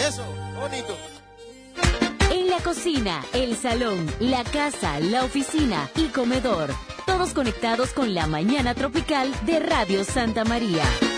Eso, bonito. En la cocina, el salón, la casa, la oficina y comedor. Todos conectados con la mañana tropical de Radio Santa María.